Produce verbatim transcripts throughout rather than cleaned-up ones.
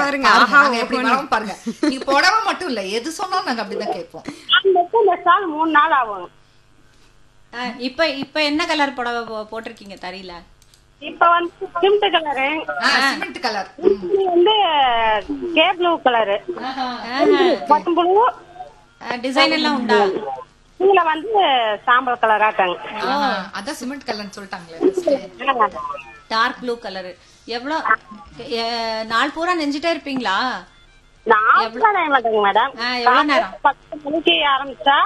பாருங்க எப்படி வரோம் பாருங்க. நீங்க புடவை மட்டும் இல்ல எது சொன்னாலும் நாங்க அப்படிதான் கேட்போம். மூணு நாள் ஆகும். இப்ப இப்ப என்ன கலர் புடவை போட்டிருக்கீங்க தறியில? இப்ப வந்து சிமெண்ட் கலரு. சிமெண்ட் கலர் வந்து கே ப்ளூ கலரு. பட்டம் ப்ளூ டிசைன் எல்லாம் உண்டா? இதுல வந்து சாம்பல் கலர் ஆட்டாங்க. அதான் சிமெண்ட் கலர்னு சொல்லிட்டாங்களே. Dark blue colour. எவ்வளவு நாள் பூரா நெஞ்சிட்டே இருப்பீங்களா? மாட்டேங்க மேடம். எவ்வளவு நேரம்? பத்து மணிக்கு ஆரம்பிச்சா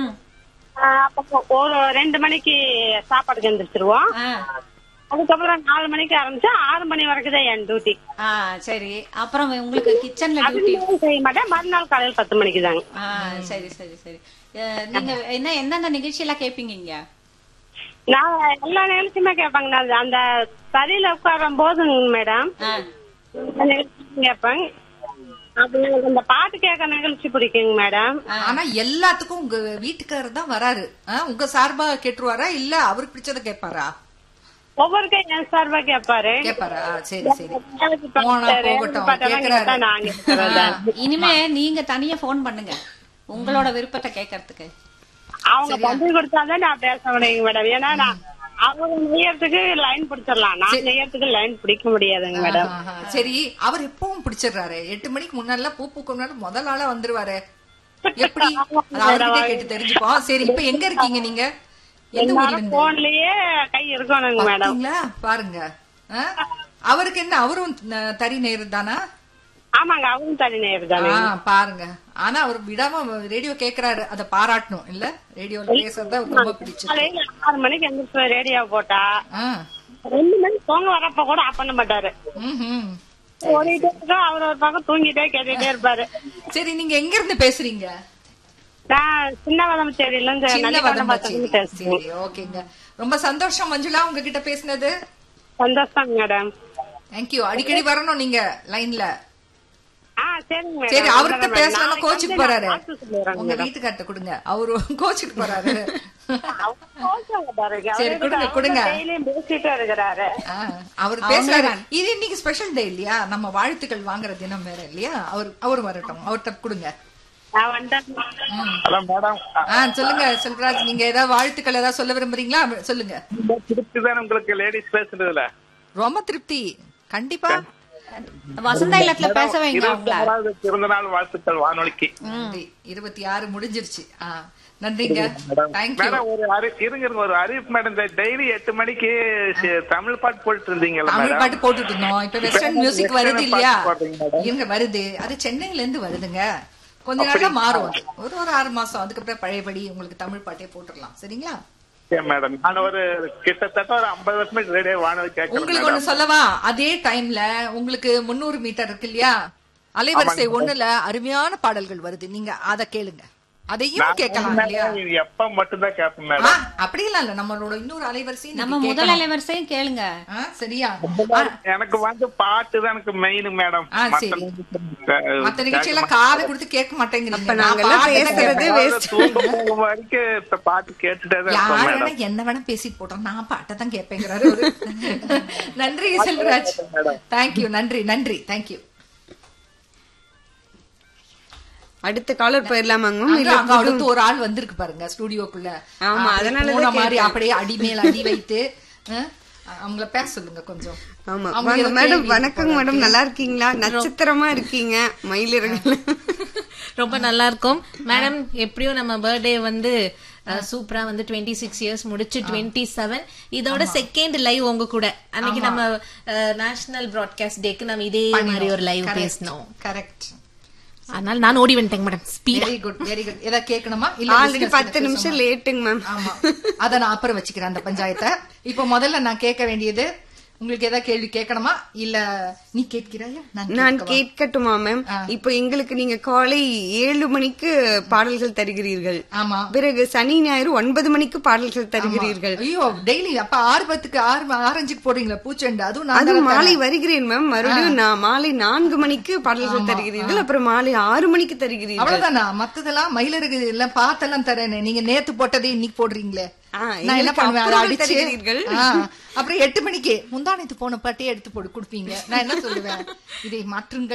ஒரு ரெண்டு மணிக்கு சாப்பாடுக்கு எந்திரிச்சிருவோம். அதுக்கப்புறம் நாலு மணிக்கு ஆரம்பிச்சா ஆறு மணி வரைக்கும் தான் என் டியூட்டி. சரி, அப்புறம் உங்களுக்கு கிச்சன்ல டியூட்டி செய்ய மாட்டேன். மறுநாள் காலையில் பத்து மணிக்கு தாங்க. சரி சரி சரி. நீங்க என்ன எந்தெந்த நிகழ்ச்சி எல்லாம் கேப்பீங்க இங்க? நான் எல்லா நிகழ்ச்சியுமே கேட்பாங்க. அந்த தறியில உட்காரும் போதுங்க மேடம் கேட்பேங்க. இந்த பாட்டு கேட்க நிகழ்ச்சி பிடிக்குங்க மேடம். ஆனா எல்லாத்துக்கும் உங்க வீட்டுக்காரர் தான் வராரு. உங்க சார்பா கேட்டுருவாரா இல்ல அவருக்கு பிடிச்சத கேட்பாரா? ஒவ்வொருக்கே என் சார்பா கேட்பாரு. கேட்பாரா? சரி சரி. இனிமே நீங்க தனியா போன் பண்ணுங்க உங்களோட விருப்பத்தை கேட்கறதுக்கு. அவங்க பந்து கொடுத்தாதான் நான் பேச முடியுங்க மேடம். ஏன்னா நான் அவங்க நெய்யறதுக்கு லைன் பிடிச்சிடலாம். நான் நெய்யறதுக்கு லைன் பிடிக்க முடியாதுங்க மேடம். சரி, அவர் எப்பவும் பிடிச்சிடுறாரு. எட்டு மணிக்கு முன்னால பூ பூக்க முன்னாடி முதல் ஆளா வந்துருவாரு. எப்படி அவர்கிட்ட கேட்டு தெரிஞ்சுப்போம். சரி, இப்ப எங்க இருக்கீங்க நீங்க? போன்லயே கை இருக்கணுங்க மேடம். பாருங்க, அவருக்கு என்ன அவரும் தறி நேரு தானா? ஆமாங்க, அவரும் தறி நேரு தானே. பாருங்க, ஆனா அவர் விடாம ரேடியோ கேக்குறாரு. அத பாராட்டணும் இல்ல? ரேடியோல பேசுறத ரொம்ப பிடிச்சு. ஆறு மணிக்கு எந்திரிச்சு ரேடியோ போட்டா ரெண்டு மணிக்கு தூங்க வரப்ப கூட ஆஃப் பண்ண மாட்டாரு. ஓடிட்டே இருக்கா, அவர் ஒரு பக்கம் தூங்கிட்டே கேட்டுட்டே இருப்பாரு. சரி, நீங்க எங்க இருந்து பேசுறீங்க? நான் சின்ன வதமச்சேரியில இருந்து. ஓகேங்க, ரொம்ப சந்தோஷம் மஞ்சுளா உங்ககிட்ட பேசினது. சந்தோஷம் மேடம். தேங்க்யூ. அடிக்கடி வரணும் நீங்க லைன்ல. சரி, அவர்கிட்ட பேசலாம். கோச்சுக்கு போறாரு. உங்க வீட்டுக்கார்ட்ட கொடுங்க, அவரு கோச்சுக்கு போறாரு. சரி, கொடுங்க கொடுங்க. அவர் பேசுறாரு. இது இன்னைக்கு ஸ்பெஷல் டே இல்லையா? நம்ம வாழ்த்துக்கள் வாங்குற தினம் வேற இல்லையா? அவர் அவரு வரட்டும், அவர்கிட்ட கொடுங்க. சொல்லுங்க செல்வராஜ், நீங்க ஏதாவது வாழ்த்துக்கள் ஏதாவது சொல்ல விரும்புறீங்களா? சொல்லுங்க. திருப்தி தான் உங்களுக்கு லேடிஸ் பேசுறதுல. ரொம்ப திருப்தி. கண்டிப்பா வசந்த இல்லத்துல பேச வைங்க. பிறந்த நாள் வாழ்த்துக்கள் வானொலிக்கு. இருபத்தி ஆறு முடிஞ்சிருச்சு. நன்றிங்க. ஒரு இருங்க ஒரு அறிவிப்பு மேடம். டெய்லி எட்டு மணிக்கு தமிழ் பாட்டு போட்டு இருந்தீங்க. தமிழ் பாட்டு போட்டுட்டு இருந்தோம். இப்ப வெஸ்டர்ன் மியூசிக் வருது இல்லையா? இருங்க, வருது. அது சென்னையில இருந்து வருதுங்க. கொஞ்ச நாளா மாறும். ஒரு ஒரு ஆறு மாசம் அதுக்கப்புறம் பழையபடி உங்களுக்கு தமிழ் பாட்டே போட்டுடலாம். சரிங்களா மேடம்? நான் ஒரு கிட்டத்தட்ட ஒரு ஐம்பது வருஷம் ரேடியோ வானொலி கேட்கிறேன். உங்களுக்கு ஒண்ணு சொல்லவா? அதே டைம்ல உங்களுக்கு முன்னூறு மீட்டர் இருக்கு இல்லையா? அலைவரிசை ஒண்ணுல அருமையான பாடல்கள் வருது. நீங்க அத கேளுங்க. அதையும் கேட்கலாம் இல்லையா? எப்ப மட்டும் தான் கேட்பேன் மேடம். அப்படி இல்ல இல்ல, நம்மளோட இன்னொரு அலைவரிசை நம்ம முதல் அலைவரிசையும் கேளுங்க. சரியா? எனக்கு வந்து பாட்டு தான் எனக்கு மெயின் மேடம். மத்த நிகழ்ச்சி எல்லாம் காதை கொடுத்து கேட்க மாட்டேங்கிறீங்க. பாட்டு கேட்டுட்டே என்ன வேணா பேசிட்டு போட்டோம், நான் பாட்டை தான் கேட்பேங்கிறாரு. நன்றி செல்வராஜ். தேங்க்யூ. நன்றி நன்றி. தேங்க்யூ. அடுத்த காலர் போயிடலாமாங்க? அடுத்து ஒரு ஆள் வந்திருக்கு பாருங்க ஸ்டுடியோக்குள்ள. ஆமா, அதனால மாதிரி அப்படியே அடிமேல் அடி வைத்து அவங்கள பேச சொல்லுங்க கொஞ்சம். ஆமா மேடம். வணக்கம் மேடம், நல்லா இருக்கீங்களா? நட்சத்திரமா இருக்கீங்க மயிலிறகுல. ரொம்ப நல்லா இருக்கும் மேடம். எப்படியும் நம்ம பர்த்டே வந்து சூப்பரா வந்து டுவெண்ட்டி சிக்ஸ் இயர்ஸ் முடிச்சு டுவெண்ட்டி செவன் இதோட செகண்ட் லைவ் உங்க கூட. அன்னைக்கு நம்ம நேஷனல் பிராட்காஸ்ட் டேக்கு நம்ம இதே மாதிரி ஒரு லைவ் பேசணும். கரெக்ட். அதனால நான் ஓடி வந்துட்டேன் madam. Very good very good. ஏதாவது கேட்கணுமா? இல்ல, பத்து நிமிஷம் லேட்டுங்க மேம். ஆமா, அத நான் அப்புறம் வச்சுக்கிறேன் அந்த பஞ்சாயத்தை. இப்ப முதல்ல நான் கேட்க வேண்டியது, உங்களுக்கு ஏதாவது கேள்வி கேட்கணுமா இல்ல நீ கேட்கிறாயா? நான் கேட்கட்டுமா மேம்? இப்ப எங்களுக்கு நீங்க காலை ஏழு மணிக்கு பாடல்கள் தருகிறீர்கள். ஆமா. பிறகு சனி ஞாயிறு ஒன்பது மணிக்கு பாடல்கள் தருகிறீர்கள். ஐயோ, டெய்லி அப்ப ஆறு பத்துக்கு ஆறு ஆரஞ்சுக்கு போடுறீங்களா பூச்செண்டு? அதுவும் அது மாலை வருகிறேன் மேம். மறுபடியும் நான் மாலை நான்கு மணிக்கு பாடல்கள் தருகிறீர்கள். அப்புறம் மாலை ஆறு மணிக்கு தருகிறீர்கள். அவ்வளவுதானா? மத்ததெல்லாம் மயிலருக்கு எல்லாம் பார்த்தெல்லாம் தரேன். நீங்க நேத்து போட்டதே இன்னைக்கு போடுறீங்களே. நான் என்ன பண்ணுவேன்? அப்புறம் எட்டு மணிக்கு முந்தானத்து போன பாட்டே எடுத்து போட்டு கொடுப்பீங்க. நான் என்ன சொல்லுவேன்? இதை மாற்றுங்கள்.